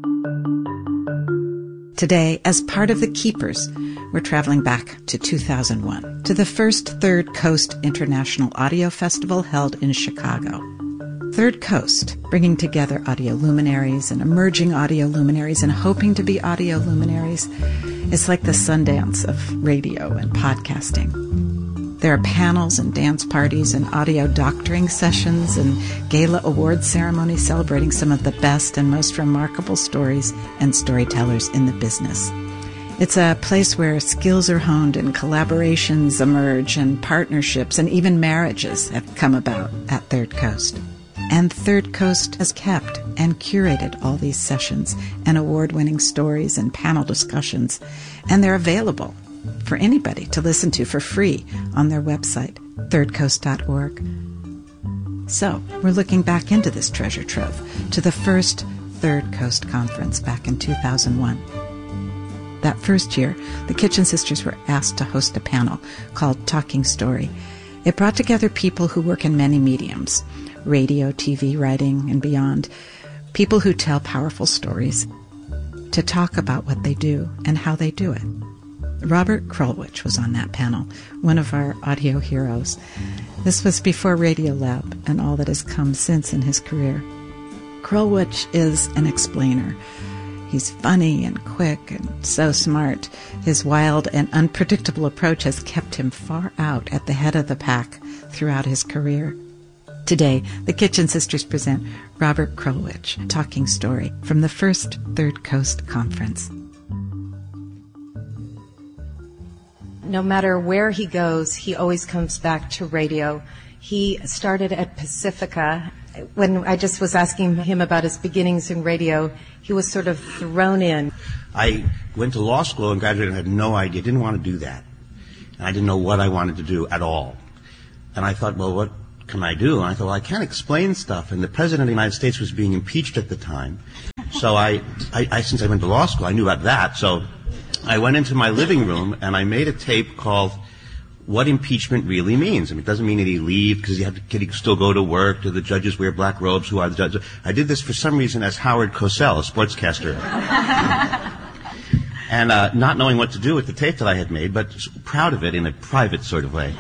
Today, as part of the Keepers, we're traveling back to 2001, to the first Third Coast International Audio Festival held in Chicago. Third Coast, bringing together audio luminaries and emerging audio luminaries and hoping to be audio luminaries, is like the Sundance of radio and podcasting. There are panels and dance parties and audio doctoring sessions and gala award ceremonies celebrating some of the best and most remarkable stories and storytellers in the business. It's a place where skills are honed and collaborations emerge and partnerships and even marriages have come about at Third Coast. And Third Coast has kept and curated all these sessions and award-winning stories and panel discussions, and they're available for anybody to listen to for free on their website, thirdcoast.org. So, we're looking back into this treasure trove to the first Third Coast Conference back in 2001. That first year, the Kitchen Sisters were asked to host a panel called Talking Story. It brought together people who work in many mediums, radio, TV, writing, and beyond, people who tell powerful stories, to talk about what they do and how they do it. Robert Krulwich was on that panel, one of our audio heroes. This was before Radiolab and all that has come since in his career. Krulwich is an explainer. He's funny and quick and so smart. His wild and unpredictable approach has kept him far out at the head of the pack throughout his career. Today, the Kitchen Sisters present Robert Krulwich, Talking Story, from the first Third Coast Conference. No matter where he goes, he always comes back to radio. He started at Pacifica. When I just was asking him about his beginnings in radio, he was sort of thrown in. I went to law school and graduated and had no idea, didn't want to do that. And I didn't know what I wanted to do at all. And I thought, well, what can I do? And I thought, well, I can't explain stuff. And the President of the United States was being impeached at the time. So I since I went to law school, I knew about that. So I went into my living room and I made a tape called What Impeachment Really Means. I mean, it doesn't mean that he leave because can he still go to work? Do the judges wear black robes? Who are the judges? I did this for some reason as Howard Cosell, a sportscaster. And not knowing what to do with the tape that I had made, but proud of it in a private sort of way.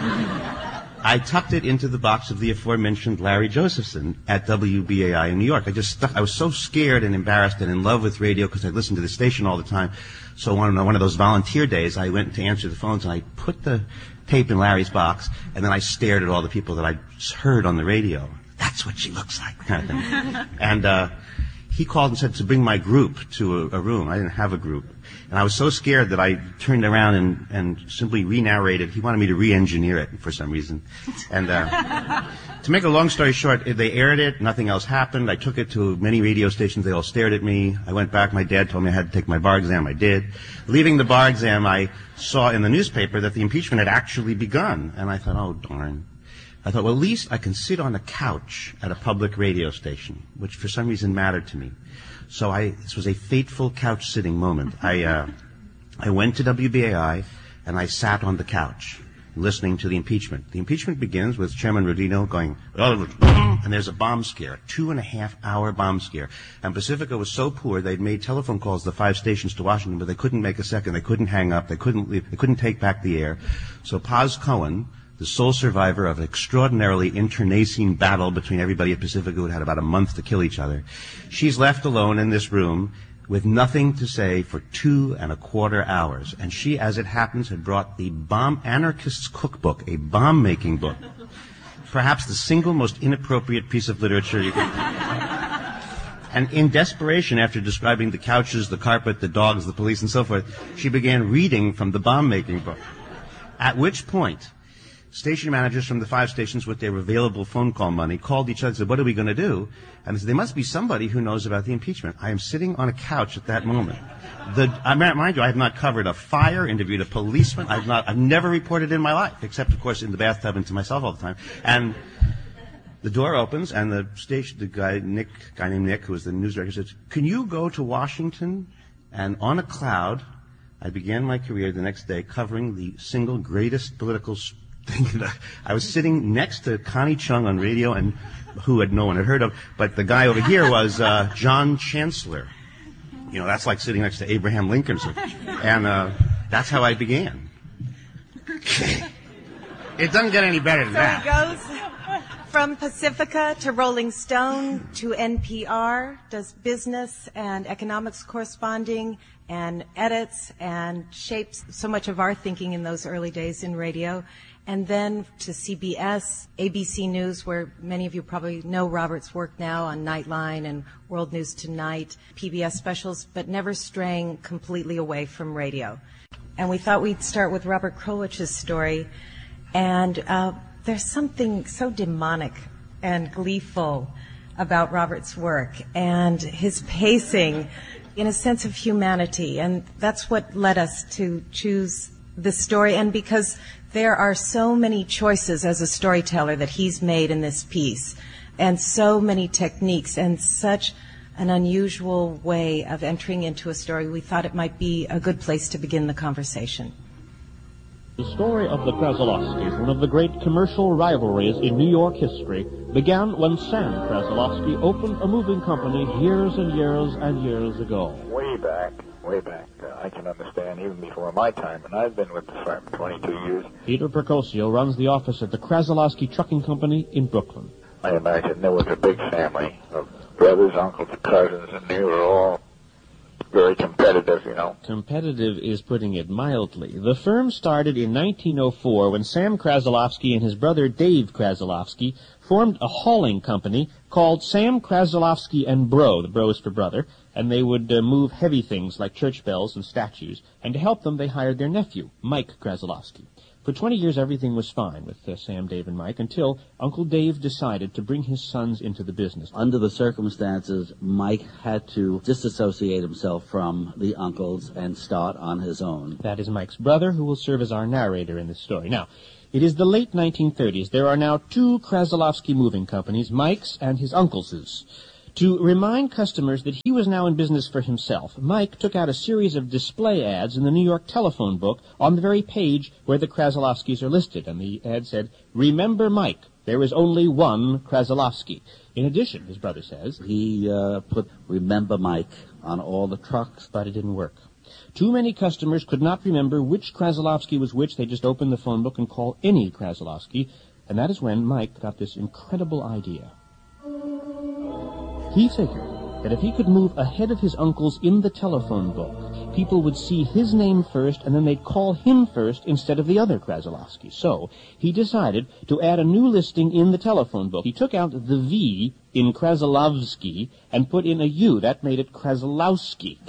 I tucked it into the box of the aforementioned Larry Josephson at WBAI in New York. I was so scared and embarrassed and in love with radio because I listened to the station all the time. So one of those volunteer days, I went to answer the phones and I put the tape in Larry's box and then I stared at all the people that I heard on the radio. That's what she looks like, kind of thing. And he called and said to bring my group to a room. I didn't have a group. And I was so scared that I turned around and simply re-narrated. He wanted me to re-engineer it for some reason. And to make a long story short, they aired it. Nothing else happened. I took it to many radio stations. They all stared at me. I went back. My dad told me I had to take my bar exam. I did. Leaving the bar exam, I saw in the newspaper that the impeachment had actually begun. And I thought, oh, darn. I thought, well, at least I can sit on a couch at a public radio station, which for some reason mattered to me. So this was a fateful couch-sitting moment. I went to WBAI, and I sat on the couch, listening to the impeachment. The impeachment begins with Chairman Rodino going, and there's a bomb scare, a 2.5-hour bomb scare. And Pacifica was so poor, they'd made telephone calls to 5 stations to Washington, but they couldn't make a second. They couldn't hang up. They couldn't leave. They couldn't take back the air. So Paz Cohen, the sole survivor of an extraordinarily internecine battle between everybody at Pacifica who had had about a month to kill each other. She's left alone in this room with nothing to say for 2.25 hours. And she, as it happens, had brought the Bomb Anarchist's Cookbook, a bomb-making book. Perhaps the single most inappropriate piece of literature you could... And in desperation, after describing the couches, the carpet, the dogs, the police, and so forth, she began reading from the bomb-making book. At which point, station managers from the 5 stations with their available phone call money called each other and said, what are we going to do? And they said, there must be somebody who knows about the impeachment. I am sitting on a couch at that moment. Mind you, I have not covered a fire, interviewed a policeman. I've never reported in my life, except, of course, in the bathtub and to myself all the time. And the door opens, and the guy named Nick, who was the news director, says, can you go to Washington? And on a cloud, I began my career the next day covering the single greatest political I was sitting next to Connie Chung on radio, and no one had heard of, but the guy over here was John Chancellor. You know, that's like sitting next to Abraham Lincoln. And that's how I began. It doesn't get any better than that. So he goes from Pacifica to Rolling Stone to NPR, does business and economics corresponding and edits and shapes so much of our thinking in those early days in radio. And then to CBS, ABC News, where many of you probably know Robert's work now on Nightline and World News Tonight, PBS specials, but never straying completely away from radio. And we thought we'd start with Robert Krulwich's story. And there's something so demonic and gleeful about Robert's work and his pacing in a sense of humanity. And that's what led us to choose this story. And because there are so many choices as a storyteller that he's made in this piece, and so many techniques, and such an unusual way of entering into a story, we thought it might be a good place to begin the conversation. The story of the Krasilovskis, one of the great commercial rivalries in New York history, began when Sam Krasilovsky opened a moving company years and years and years ago. Way back. I can understand even before my time, and I've been with the firm 22 years. Peter Percosio runs the office at the Krasilovsky Trucking Company in Brooklyn. I imagine there was a big family of brothers, uncles, and cousins, and they were all very competitive, you know. Competitive is putting it mildly. The firm started in 1904 when Sam Krasilovsky and his brother Dave Krasilovsky formed a hauling company called Sam Krasilovsky and Bro. The Bro is for brother. And they would move heavy things like church bells and statues. And to help them, they hired their nephew, Mike Krasilovsky. For 20 years, everything was fine with Sam, Dave, and Mike until Uncle Dave decided to bring his sons into the business. Under the circumstances, Mike had to disassociate himself from the uncles and start on his own. That is Mike's brother, who will serve as our narrator in this story. Now, it is the late 1930s. There are now two Krasilovsky moving companies, Mike's and his uncle's. To remind customers that he was now in business for himself, Mike took out a series of display ads in the New York telephone book on the very page where the Krasilovskis are listed. And the ad said, "Remember Mike, there is only one Krasilovsky." In addition, his brother says, he put "Remember Mike" on all the trucks. But it didn't work. Too many customers could not remember which Krasilovsky was which. They just opened the phone book and called any Krasilovsky. And that is when Mike got this incredible idea. He figured that if he could move ahead of his uncles in the telephone book, people would see his name first, and then they'd call him first instead of the other Krasilovsky. So he decided to add a new listing in the telephone book. He took out the V in Krasilovsky and put in a U. That made it Krasilowski.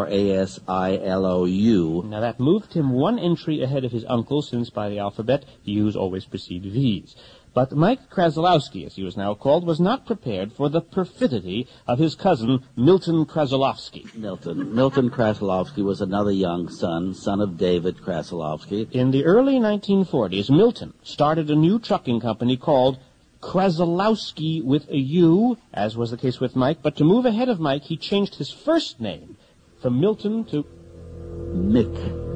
Krasiloou. Now that moved him one entry ahead of his uncle, since by the alphabet, U's always precede V's. But Mike Krasilowski, as he was now called, was not prepared for the perfidy of his cousin, Milton Krasilovsky. Milton Krasilovsky was another young son of David Krasilovsky. In the early 1940s, Milton started a new trucking company called Krasilowski with a U, as was the case with Mike. But to move ahead of Mike, he changed his first name from Milton to Mick,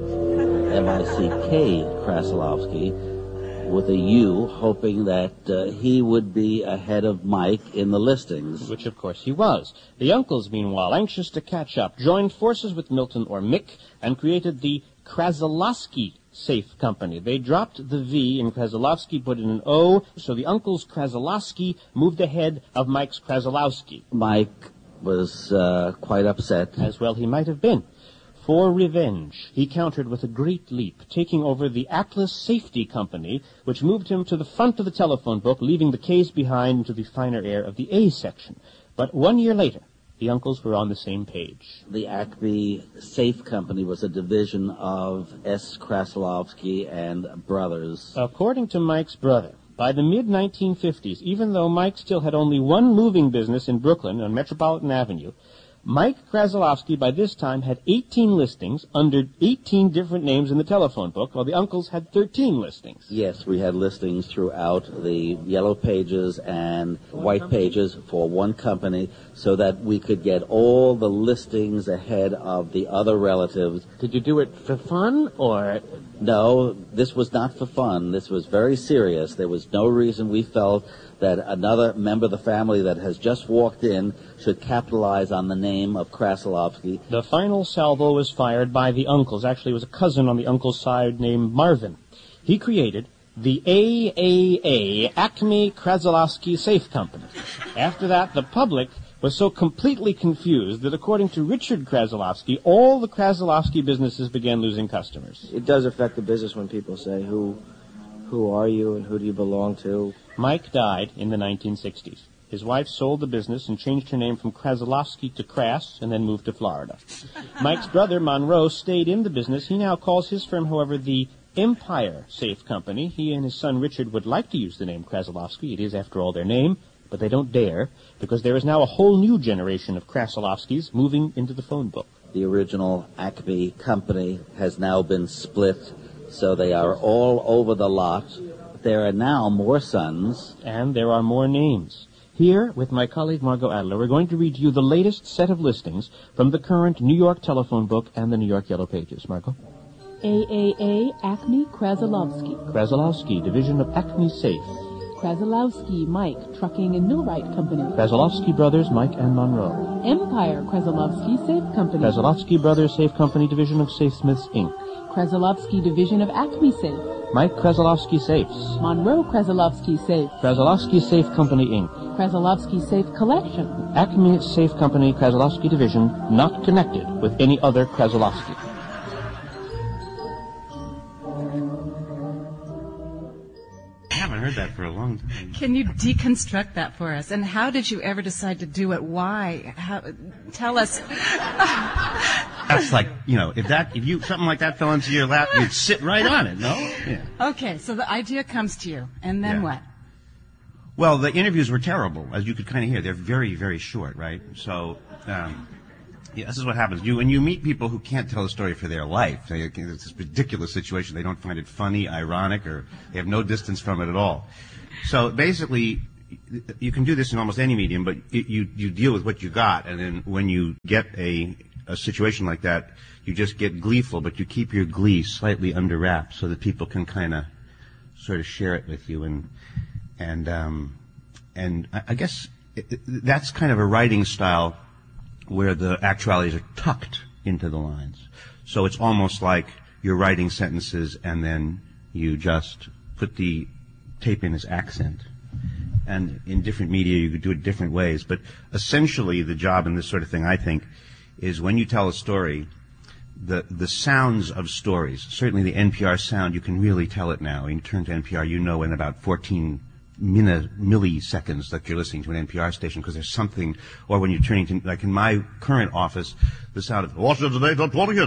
M-I-C-K Krasilovsky, with a U, hoping that he would be ahead of Mike in the listings. Which, of course, he was. The uncles, meanwhile, anxious to catch up, joined forces with Milton or Mick and created the Krasilovsky Safe Company. They dropped the V in Krasilovsky, put in an O, so the uncles Krasilovsky moved ahead of Mike's Krasilowski. Mike was quite upset. As well he might have been. For revenge, he countered with a great leap, taking over the Atlas Safety Company, which moved him to the front of the telephone book, leaving the K's behind into the finer air of the A section. But 1 year later, the uncles were on the same page. The Acme Safe Company was a division of S. Krasilovsky and Brothers. According to Mike's brother, by the mid-1950s, even though Mike still had only one moving business in Brooklyn on Metropolitan Avenue, Mike Krasilovsky by this time had 18 listings under 18 different names in the telephone book, while the uncles had 13 listings. Yes, we had listings throughout the yellow pages and white pages for one company. so that we could get all the listings ahead of the other relatives. Did you do it for fun, or? No, this was not for fun. This was very serious. There was no reason we felt that another member of the family that has just walked in should capitalize on the name of Krasilovsky. The final salvo was fired by the uncles. Actually, it was a cousin on the uncle's side named Marvin. He created the AAA, Acme Krasilovsky Safe Company. After that, the public was so completely confused that, according to Richard Krasilovsky, all the Krasilovsky businesses began losing customers. It does affect the business when people say, who are you and who do you belong to? Mike died in the 1960s. His wife sold the business and changed her name from Krasilovsky to Kras and then moved to Florida. Mike's brother, Monroe, stayed in the business. He now calls his firm, however, the Empire Safe Company. He and his son Richard would like to use the name Krasilovsky. It is, after all, their name, but they don't dare, because there is now a whole new generation of Krasilovskys moving into the phone book. The original Acme company has now been split, so they are all over the lot. There are now more sons. And there are more names. Here, with my colleague Margot Adler, we're going to read you the latest set of listings from the current New York telephone book and the New York Yellow Pages. Margot? AAA Acme Krasilovsky. Krasilovsky, division of Acme Safe. Krasilovsky Mike Trucking and Millwright Company. Krasilovsky Brothers, Mike and Monroe. Empire Krasilovsky Safe Company. Krasilovsky Brothers Safe Company, division of Safe Smiths, Inc. Krasilovsky division of Acme Safe. Mike Krasilovsky Safes. Monroe Krasilovsky Safe. Krasilovsky Safe Company, Inc. Krasilovsky Safe Collection. Acme Safe Company, Krasilovsky division, not connected with any other Krasilovsky. I haven't heard that for a long time. Can you deconstruct that for us? And how did you ever decide to do it? Why? Tell us. That's like, if you something like that fell into your lap, you'd sit right on it, no? Yeah. Okay, so the idea comes to you, and then what? Well, the interviews were terrible, as you could kind of hear. They're very, very short, right? So, this is what happens. When you meet people who can't tell a story for their life, it's this ridiculous situation. They don't find it funny, ironic, or they have no distance from it at all. So basically, you can do this in almost any medium, but you deal with what you got, and then when you get a situation like that, you just get gleeful, but you keep your glee slightly under wraps so that people can kind of sort of share it with you. And I guess that's kind of a writing style where the actualities are tucked into the lines. So it's almost like you're writing sentences and then you just put the tape in as accent. And in different media, you could do it different ways. But essentially, the job in this sort of thing, I think, is when you tell a story, the sounds of stories, certainly the NPR sound, you can really tell it now. When you turn to NPR, you know in about 14 milliseconds that you're listening to an NPR station, because there's something, or when you're turning to, like in my current office, the sound of Washington today,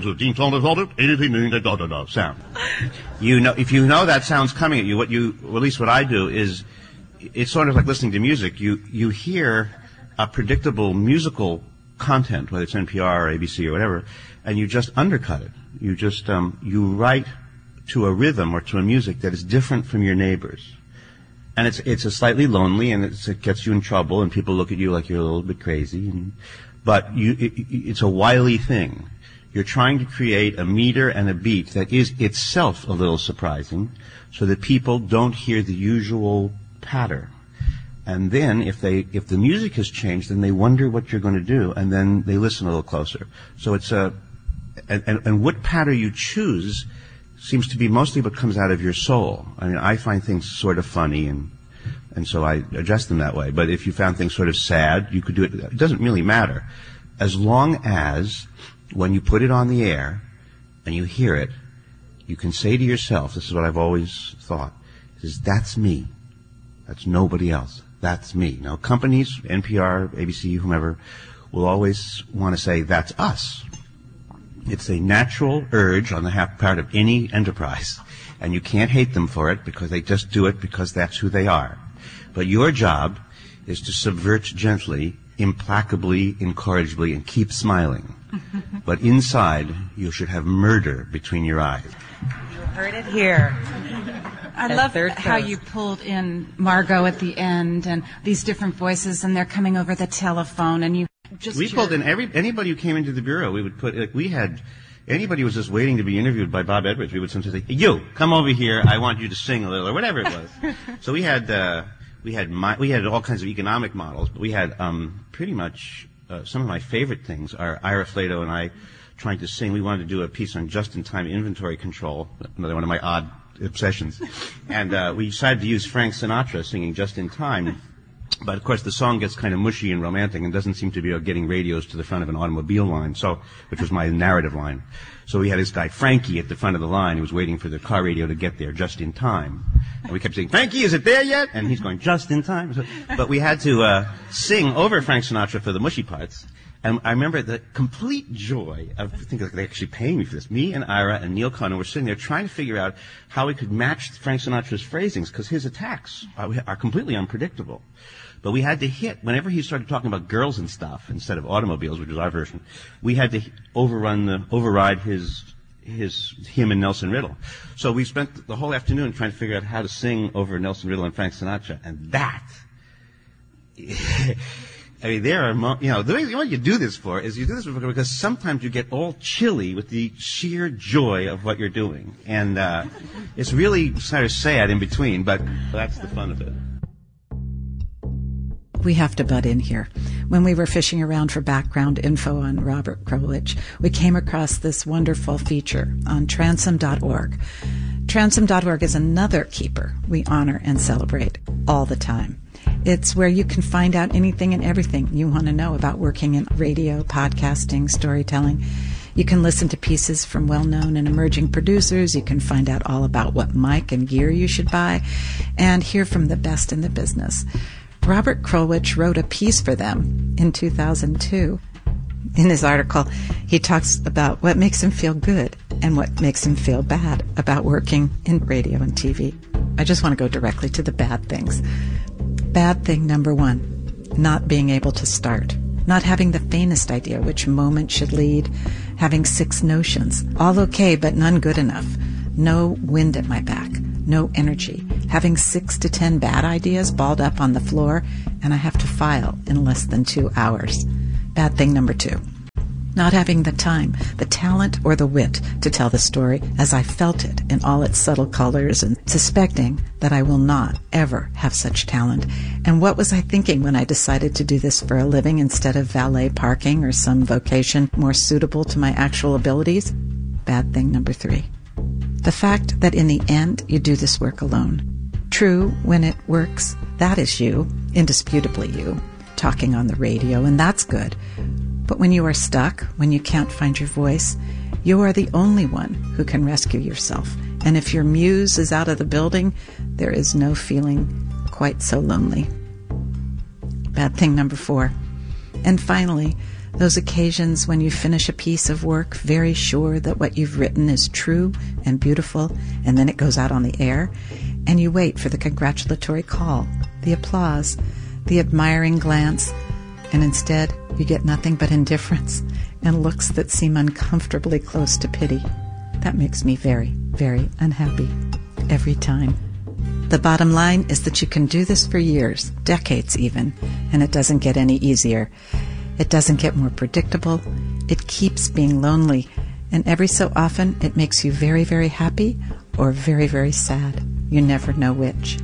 sound. If you know that sound's coming at you, at least what I do is, it's sort of like listening to music. You hear a predictable musical content, whether it's NPR or ABC or whatever, and you just undercut it. You just, you write to a rhythm or to a music that is different from your neighbors. And it's a slightly lonely, and it gets you in trouble, and people look at you like you're a little bit crazy. But it's a wily thing. You're trying to create a meter and a beat that is itself a little surprising, so that people don't hear the usual patter. And then if the music has changed, then they wonder what you're going to do, and then they listen a little closer. So it's and what pattern you choose seems to be mostly what comes out of your soul. I mean, I find things sort of funny, and so I adjust them that way. But if you found things sort of sad, you could do it. It doesn't really matter. As long as when you put it on the air and you hear it, you can say to yourself, this is what I've always thought, is that's me. That's nobody else. That's me. Now, companies, NPR, ABC, whomever, will always want to say, that's us. It's a natural urge on the part of any enterprise, and you can't hate them for it because they just do it because that's who they are. But your job is to subvert gently, implacably, incorrigibly, and keep smiling. But inside, you should have murder between your eyes. You heard it here. I love how you pulled in Margot at the end and these different voices, and they're coming over the telephone, and you just... We pulled in anybody who came into the bureau. We would put, anybody who was just waiting to be interviewed by Bob Edwards, we would sometimes say, you, come over here, I want you to sing a little, or whatever it was. So we had all kinds of economic models, but we had pretty much some of my favorite things are Ira Flato and I trying to sing. We wanted to do a piece on just-in-time inventory control, another one of my odd obsessions. And we decided to use Frank Sinatra singing Just in Time. But, of course, the song gets kind of mushy and romantic and doesn't seem to be getting radios to the front of an automobile line, which was my narrative line. So we had this guy, Frankie, at the front of the line who was waiting for the car radio to get there just in time. And we kept saying, Frankie, is it there yet? And he's going, just in time. But we had to sing over Frank Sinatra for the mushy parts. And I remember the complete joy of thinking they're actually paying me for this. Me and Ira and Neil Conan were sitting there trying to figure out how we could match Frank Sinatra's phrasings, because his attacks are completely unpredictable. But we had to hit, whenever he started talking about girls and stuff instead of automobiles, which was our version, we had to override him and Nelson Riddle. So we spent the whole afternoon trying to figure out how to sing over Nelson Riddle and Frank Sinatra, and that... I mean, there are, the way you do this for is you do this because sometimes you get all chilly with the sheer joy of what you're doing. And it's really sort of sad in between, but that's the fun of it. We have to butt in here. When we were fishing around for background info on Robert Krulwich, we came across this wonderful feature on transom.org. Transom.org is another keeper we honor and celebrate all the time. It's where you can find out anything and everything you want to know about working in radio, podcasting, storytelling. You can listen to pieces from well-known and emerging producers. You can find out all about what mic and gear you should buy and hear from the best in the business. Robert Krulwich wrote a piece for them in 2002. In his article, he talks about what makes him feel good and what makes him feel bad about working in radio and TV. I just want to go directly to the bad things. Bad thing number 1, not being able to start, not having the faintest idea which moment should lead, having 6 notions, all okay but none good enough, no wind at my back, no energy, having 6 to 10 bad ideas balled up on the floor, and I have to file in less than 2 hours. Bad thing number 2. Not having the time, the talent, or the wit to tell the story as I felt it in all its subtle colors, and suspecting that I will not ever have such talent. And what was I thinking when I decided to do this for a living instead of valet parking or some vocation more suitable to my actual abilities? Bad thing number 3. The fact that in the end you do this work alone. True, when it works, that is you, indisputably you, talking on the radio, and that's good. But when you are stuck, when you can't find your voice, you are the only one who can rescue yourself. And if your muse is out of the building, there is no feeling quite so lonely. Bad thing number 4. And finally, those occasions when you finish a piece of work very sure that what you've written is true and beautiful, and then it goes out on the air, and you wait for the congratulatory call, the applause, the admiring glance, and instead you get nothing but indifference and looks that seem uncomfortably close to pity. That makes me very, very unhappy every time. The bottom line is that you can do this for years, decades even, and it doesn't get any easier. It doesn't get more predictable. It keeps being lonely, and every so often it makes you very, very happy or very, very sad. You never know which.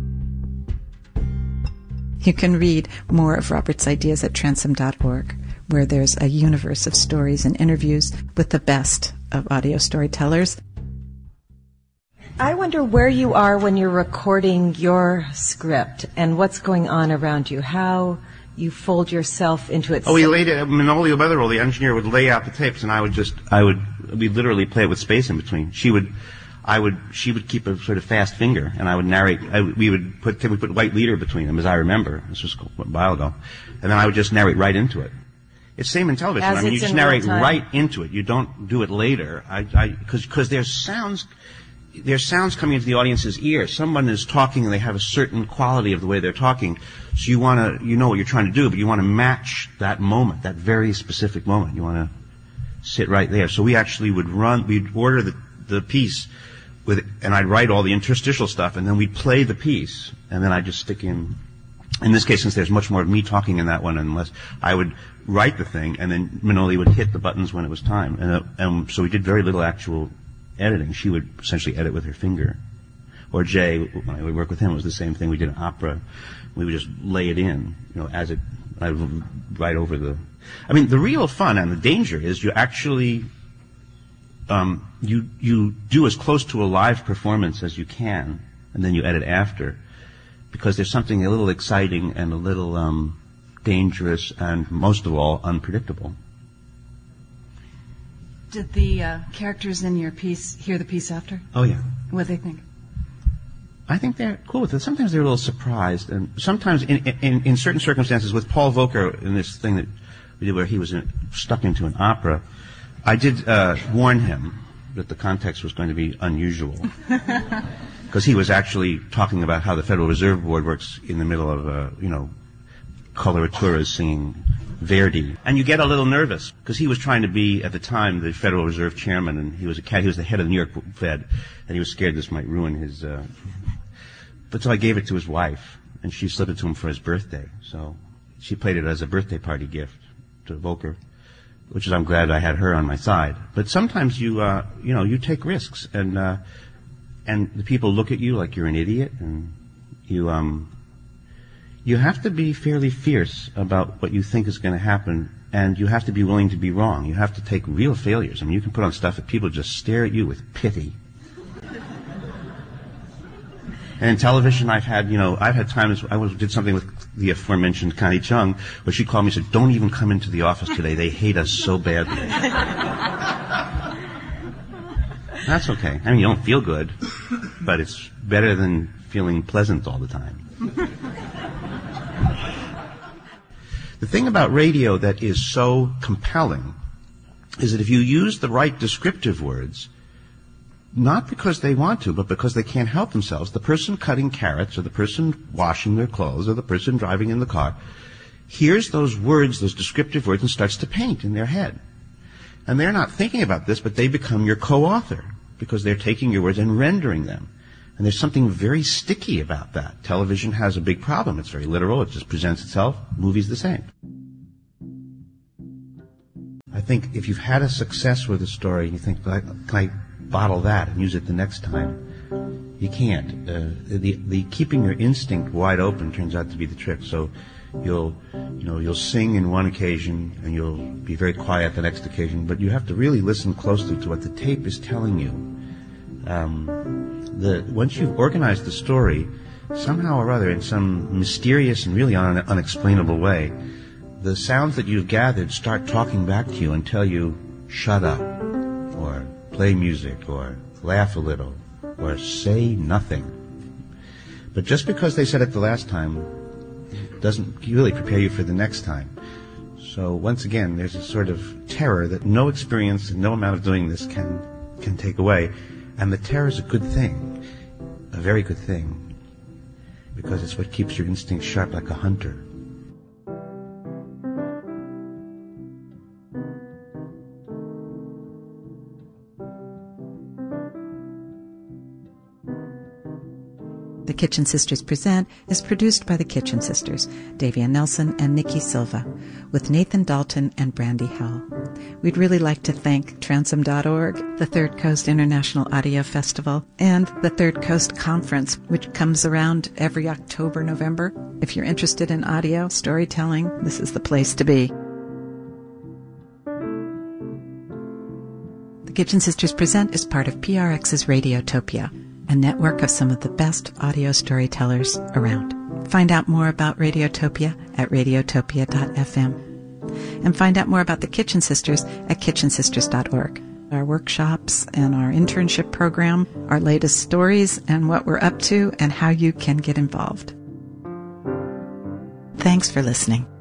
You can read more of Robert's ideas at transom.org, where there's a universe of stories and interviews with the best of audio storytellers. I wonder where you are when you're recording your script and what's going on around you, how you fold yourself into it. Oh, we laid it, Manolio Weatherall, the engineer, would lay out the tapes, and we'd literally play it with space in between. She would keep a sort of fast finger, and I would narrate. We put White Leader between them, as I remember. This was a while ago, and then I would just narrate right into it. It's same in television. As you just narrate right into it. You don't do it later. Because there's sounds coming into the audience's ear. Someone is talking, and they have a certain quality of the way they're talking. So you know what you're trying to do, but you want to match that moment, that very specific moment. You want to sit right there. So we actually we'd order the piece and I'd write all the interstitial stuff, and then we'd play the piece, and then I'd just stick in this case, since there's much more of me talking in that one, unless I would write the thing, and then Manoli would hit the buttons when it was time. And so we did very little actual editing. She would essentially edit with her finger. Or Jay, when I would work with him, it was the same thing. We did an opera. We would just lay it in, as it, I would write over the... I mean, the real fun and the danger is you actually... you do as close to a live performance as you can, and then you edit after, because there's something a little exciting and a little dangerous and, most of all, unpredictable. Did the characters in your piece hear the piece after? Oh, yeah. What do they think? I think they're cool with it. Sometimes they're a little surprised, and sometimes in certain circumstances, with Paul Volcker in this thing that we did where he was stuck into an opera, I did warn him that the context was going to be unusual. Because he was actually talking about how the Federal Reserve Board works in the middle of, coloraturas singing Verdi. And you get a little nervous, because he was trying to be, at the time, the Federal Reserve Chairman, and he was the head of the New York Fed, and he was scared this might ruin his... But so I gave it to his wife, and she slipped it to him for his birthday. So she played it as a birthday party gift to Volcker, which is, I'm glad I had her on my side. But sometimes you take risks, and the people look at you like you're an idiot, and you have to be fairly fierce about what you think is going to happen, and you have to be willing to be wrong. You have to take real failures. I mean, you can put on stuff that people just stare at you with pity. And in television, I've had times, did something with the aforementioned Connie Chung, where she called me and said, "Don't even come into the office today. They hate us so badly." That's okay. I mean, you don't feel good, but it's better than feeling pleasant all the time. The thing about radio that is so compelling is that if you use the right descriptive words, not because they want to, but because they can't help themselves, the person cutting carrots or the person washing their clothes or the person driving in the car hears those words, those descriptive words, and starts to paint in their head. And they're not thinking about this, but they become your co-author because they're taking your words and rendering them. And there's something very sticky about that. Television has a big problem. It's very literal. It just presents itself. Movies the same. I think if you've had a success with a story and you think, can I bottle that and use it the next time? You can't. The keeping your instinct wide open turns out to be the trick. So you'll sing in one occasion and you'll be very quiet the next occasion, but you have to really listen closely to what the tape is telling you. Once you've organized the story, somehow or other, in some mysterious and really unexplainable way, the sounds that you've gathered start talking back to you and tell you, shut up, or play music, or laugh a little, or say nothing. But just because they said it the last time doesn't really prepare you for the next time. So once again, there's a sort of terror that no experience and no amount of doing this can take away. And the terror is a good thing, a very good thing, because it's what keeps your instinct sharp like a hunter. The Kitchen Sisters Present is produced by the Kitchen Sisters, Davia Nelson and Nikki Silva, with Nathan Dalton and Brandy Howell. We'd really like to thank Transom.org, the Third Coast International Audio Festival, and the Third Coast Conference, which comes around every October, November. If you're interested in audio storytelling, this is the place to be. The Kitchen Sisters Present is part of PRX's Radiotopia, a network of some of the best audio storytellers around. Find out more about Radiotopia at radiotopia.fm. And find out more about the Kitchen Sisters at kitchensisters.org. Our workshops and our internship program, our latest stories and what we're up to and how you can get involved. Thanks for listening.